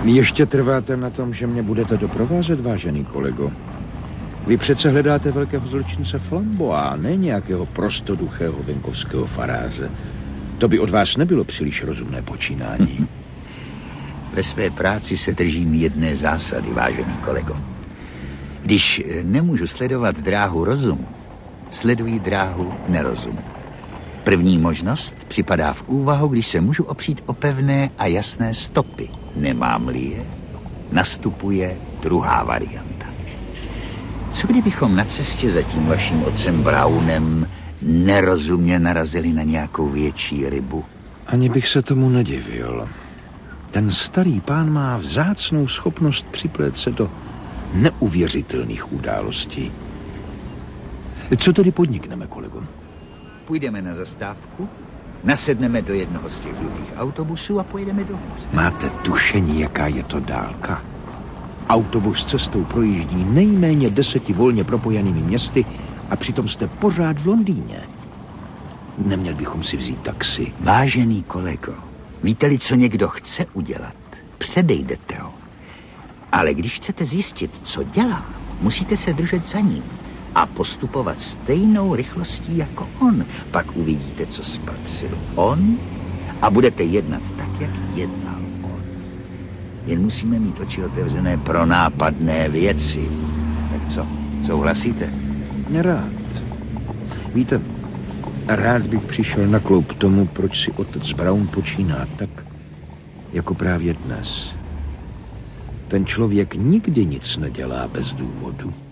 Ještě trváte na tom, že mě budete doprovázet, vážený kolego? Vy přece hledáte velkého zločince Flamboa, ne nějakého prostoduchého venkovského faráře. To by od vás nebylo příliš rozumné počínání. Ve své práci se držím jedné zásady, vážený kolego. Když nemůžu sledovat dráhu rozumu, sleduji dráhu nerozumu. První možnost připadá v úvahu, když se můžu opřít o pevné a jasné stopy. Nemám-li je, nastupuje druhá varianta. Co kdybychom na cestě za tím vaším otcem Brownem nerozumně narazili na nějakou větší rybu? Ani bych se tomu nedivil. Ten starý pán má vzácnou schopnost připlét se do neuvěřitelných událostí. Co tedy podnikneme, kolego? Půjdeme na zastávku, nasedneme do jednoho z těch žlutých autobusů a pojedeme do Houstonu. Máte tušení, jaká je to dálka? Autobus cestou projíždí nejméně 10 volně propojenými městy a přitom jste pořád v Londýně. Neměl bychom si vzít taxi. Vážený kolego, víte-li, co někdo chce udělat, předejdete ho. Ale když chcete zjistit, co dělá, musíte se držet za ním a postupovat stejnou rychlostí jako on. Pak uvidíte, co spatřil on a budete jednat tak, jak jednal on. Jen musíme mít oči otevřené pro nápadné věci. Tak co, souhlasíte? Rád. Víte, rád bych přišel na kloub tomu, proč si otec Brown počíná tak, jako právě dnes. Ten člověk nikdy nic nedělá bez důvodu.